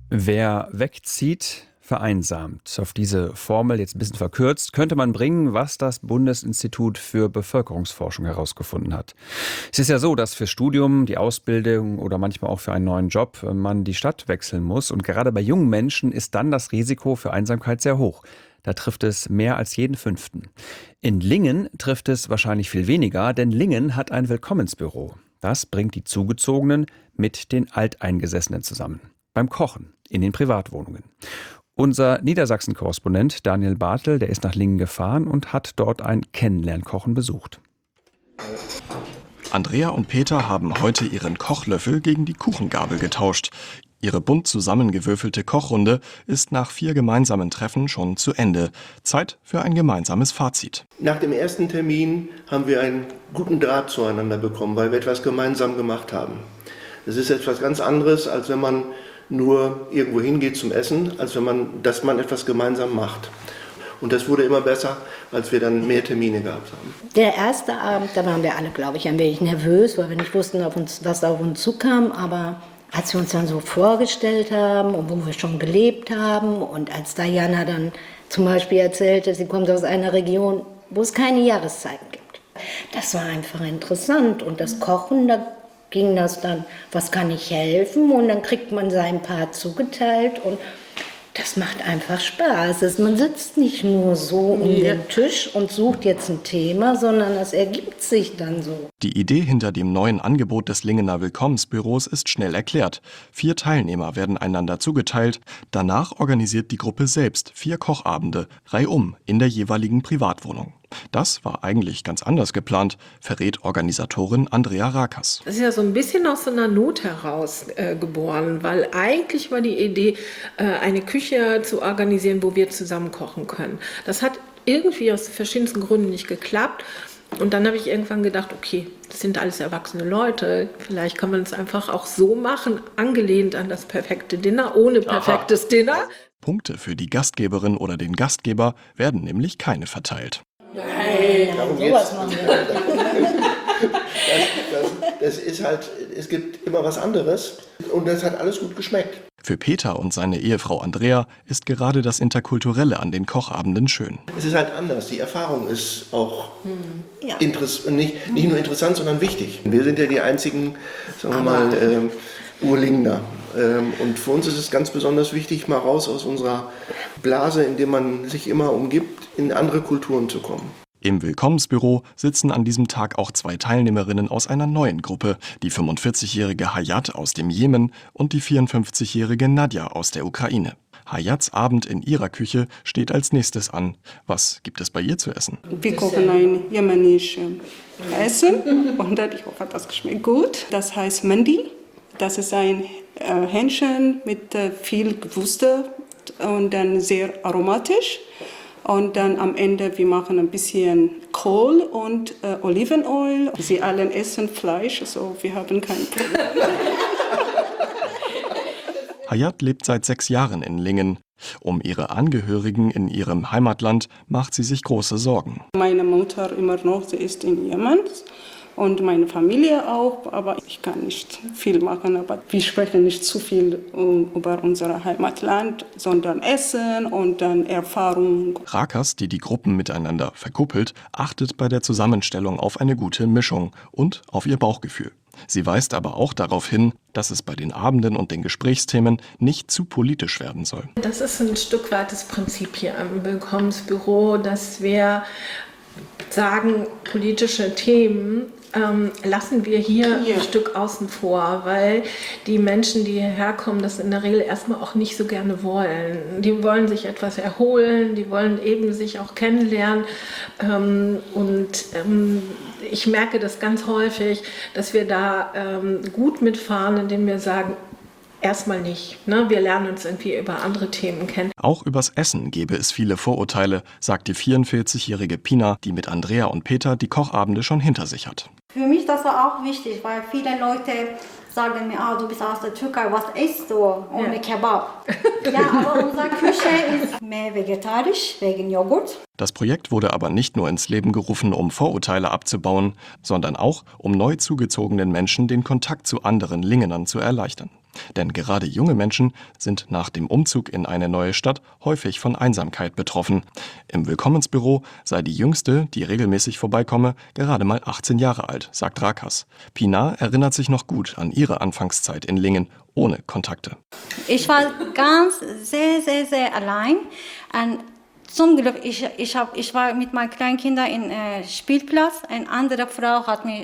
Wer wegzieht, vereinsamt. Auf diese Formel, jetzt ein bisschen verkürzt, könnte man bringen, was das Bundesinstitut für Bevölkerungsforschung herausgefunden hat. Es ist ja so, dass fürs Studium, die Ausbildung oder manchmal auch für einen neuen Job man die Stadt wechseln muss. Und gerade bei jungen Menschen ist dann das Risiko für Einsamkeit sehr hoch. Da trifft es mehr als jeden Fünften. In Lingen trifft es wahrscheinlich viel weniger, denn Lingen hat ein Willkommensbüro. Das bringt die Zugezogenen mit den Alteingesessenen zusammen. Beim Kochen in den Privatwohnungen. Unser Niedersachsen-Korrespondent Daniel Bartel, der ist nach Lingen gefahren und hat dort ein Kennenlernkochen besucht. Andrea und Peter haben heute ihren Kochlöffel gegen die Kuchengabel getauscht. Ihre bunt zusammengewürfelte Kochrunde ist nach 4 gemeinsamen Treffen schon zu Ende. Zeit für ein gemeinsames Fazit. Nach dem ersten Termin haben wir einen guten Draht zueinander bekommen, weil wir etwas gemeinsam gemacht haben. Das ist etwas ganz anderes, als wenn man nur irgendwo hingeht zum Essen, als dass man etwas gemeinsam macht. Und das wurde immer besser, als wir dann mehr Termine gehabt haben. Der erste Abend, da waren wir alle, glaube ich, ein wenig nervös, weil wir nicht wussten, was auf uns zukam. Aber als wir uns dann so vorgestellt haben und wo wir schon gelebt haben und als Diana dann zum Beispiel erzählte, sie kommt aus einer Region, wo es keine Jahreszeiten gibt. Das war einfach interessant. Und das Kochen, da ging das dann, was kann ich helfen? Und dann kriegt man seinen Part zugeteilt und das macht einfach Spaß. Man sitzt nicht nur so um den Tisch und sucht jetzt ein Thema, sondern es ergibt sich dann so. Die Idee hinter dem neuen Angebot des Lingener Willkommensbüros ist schnell erklärt. 4 Teilnehmer werden einander zugeteilt. Danach organisiert die Gruppe selbst 4 Kochabende, reihum in der jeweiligen Privatwohnung. Das war eigentlich ganz anders geplant, verrät Organisatorin Andrea Rakas. Das ist ja so ein bisschen aus so einer Not heraus geboren, weil eigentlich war die Idee, eine Küche zu organisieren, wo wir zusammen kochen können. Das hat irgendwie aus verschiedensten Gründen nicht geklappt. Und dann habe ich irgendwann gedacht, okay, das sind alles erwachsene Leute, vielleicht kann man es einfach auch so machen, angelehnt an das perfekte Dinner, ohne perfektes Dinner. Punkte für die Gastgeberin oder den Gastgeber werden nämlich keine verteilt. Nein, sowas machen wir. Das ist halt, es gibt immer was anderes und das hat alles gut geschmeckt. Für Peter und seine Ehefrau Andrea ist gerade das Interkulturelle an den Kochabenden schön. Es ist halt anders, die Erfahrung ist auch nicht nur interessant, sondern wichtig. Wir sind ja die einzigen, sagen wir mal, Urlingner. Und für uns ist es ganz besonders wichtig, mal raus aus unserer Blase, in der man sich immer umgibt, in andere Kulturen zu kommen. Im Willkommensbüro sitzen an diesem Tag auch 2 Teilnehmerinnen aus einer neuen Gruppe, die 45-jährige Hayat aus dem Jemen und die 54-jährige Nadja aus der Ukraine. Hayats Abend in ihrer Küche steht als nächstes an. Was gibt es bei ihr zu essen? Wir kochen ein jemenisches Essen und ich hoffe, das schmeckt gut. Das heißt Mandi. Das ist ein Hähnchen mit viel Gewürze und dann sehr aromatisch. Und dann am Ende, wir machen ein bisschen Kohl und Olivenöl. Sie alle essen Fleisch, so wir haben kein Problem. Hayat lebt seit 6 Jahren in Lingen. Um ihre Angehörigen in ihrem Heimatland macht sie sich große Sorgen. Meine Mutter immer noch, sie ist in Jemen. Und meine Familie auch, aber ich kann nicht viel machen. Aber wir sprechen nicht zu viel über unser Heimatland, sondern Essen und dann Erfahrung. Rakas, die die Gruppen miteinander verkuppelt, achtet bei der Zusammenstellung auf eine gute Mischung und auf ihr Bauchgefühl. Sie weist aber auch darauf hin, dass es bei den Abenden und den Gesprächsthemen nicht zu politisch werden soll. Das ist ein Stück weit das Prinzip hier am Willkommensbüro, dass wir sagen, politische Themen lassen wir hier ein Stück außen vor, weil die Menschen, die hierher kommen, das in der Regel erstmal auch nicht so gerne wollen. Die wollen sich etwas erholen, die wollen eben sich auch kennenlernen ich merke das ganz häufig, dass wir da gut mitfahren, indem wir sagen, erstmal nicht. Ne? Wir lernen uns irgendwie über andere Themen kennen. Auch übers Essen gäbe es viele Vorurteile, sagt die 44-jährige Pina, die mit Andrea und Peter die Kochabende schon hinter sich hat. Für mich das war auch wichtig, weil viele Leute sagen mir, du bist aus der Türkei, was isst du ohne Kebab? Ja, aber unsere Küche ist mehr vegetarisch, wegen Joghurt. Das Projekt wurde aber nicht nur ins Leben gerufen, um Vorurteile abzubauen, sondern auch, um neu zugezogenen Menschen den Kontakt zu anderen Lingenern zu erleichtern. Denn gerade junge Menschen sind nach dem Umzug in eine neue Stadt häufig von Einsamkeit betroffen. Im Willkommensbüro sei die Jüngste, die regelmäßig vorbeikomme, gerade mal 18 Jahre alt, sagt Rakas. Pina erinnert sich noch gut an ihre Anfangszeit in Lingen ohne Kontakte. Ich war sehr, sehr, sehr allein. Und zum Glück, ich war mit meinen kleinen Kindern im Spielplatz. Eine andere Frau hat mich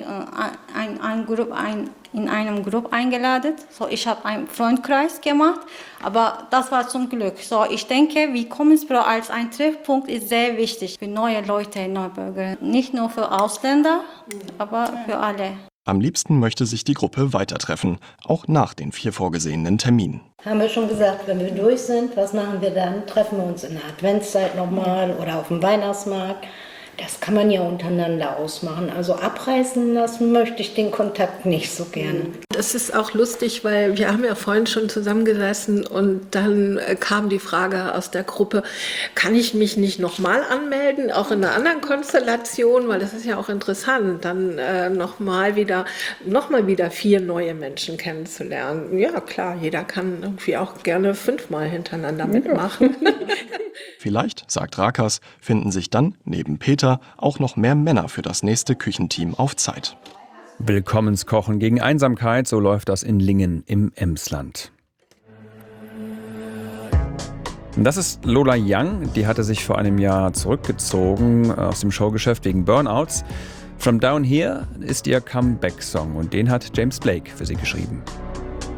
in einem Gruppe eingeladen. So, ich habe einen Freundkreis gemacht, aber das war zum Glück. So, ich denke, Willkommensbüro als ein Treffpunkt ist sehr wichtig für neue Leute, Neubürger. Nicht nur für Ausländer, aber für alle. Am liebsten möchte sich die Gruppe weiter treffen, auch nach den 4 vorgesehenen Terminen. Haben wir schon gesagt, wenn wir durch sind, was machen wir dann? Treffen wir uns in der Adventszeit nochmal oder auf dem Weihnachtsmarkt. Das kann man ja untereinander ausmachen. Also abreißen lassen möchte ich den Kontakt nicht so gerne. Das ist auch lustig, weil wir haben ja vorhin schon zusammengesessen und dann kam die Frage aus der Gruppe, kann ich mich nicht nochmal anmelden, auch in einer anderen Konstellation, weil das ist ja auch interessant, dann nochmal wieder 4 neue Menschen kennenzulernen. Ja klar, jeder kann irgendwie auch gerne 5-mal hintereinander mitmachen. Vielleicht, sagt Rakas, finden sich dann neben Peter auch noch mehr Männer für das nächste Küchenteam auf Zeit. Willkommenskochen gegen Einsamkeit, so läuft das in Lingen im Emsland. Das ist Lola Young, die hatte sich vor einem Jahr zurückgezogen aus dem Showgeschäft wegen Burnouts. From Down Here ist ihr Comeback-Song und den hat James Blake für sie geschrieben.